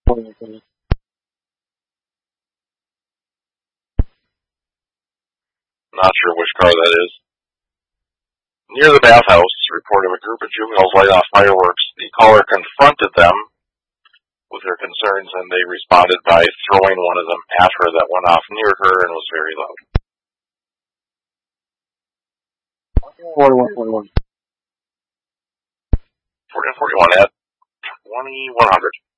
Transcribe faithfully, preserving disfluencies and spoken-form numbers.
Not sure which car that is. Near the bathhouse, report of a group of juveniles light off fireworks. The caller confronted them with her concerns, and they responded by throwing one of them at her that went off near her and was very loud. forty-one, forty-one. forty-one at twenty-one hundred.